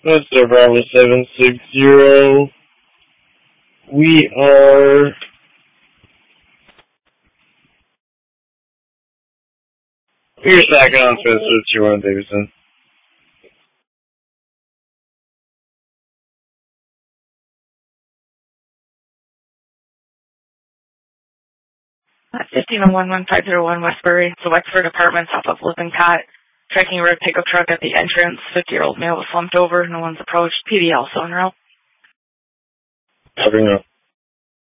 Mr. Bravo 760. We are You're second on Spencer 21 Davidson. 1501-1501 Westbury. The Wexford Apartments off of Lippincott. Tracking a red pickup truck at the entrance. 50-year-old male was slumped over. No one's approached. PD also en route. Covering up.